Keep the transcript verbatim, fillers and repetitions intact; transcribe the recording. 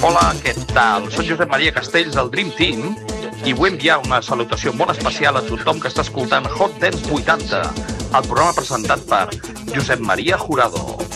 Hola, què tal? Soc Josep Maria Castells del Dream Team i vull enviar una salutació molt especial a tothom que està escoltant Hot Dance vuitanta, el programa presentat per Josep Maria Jurado.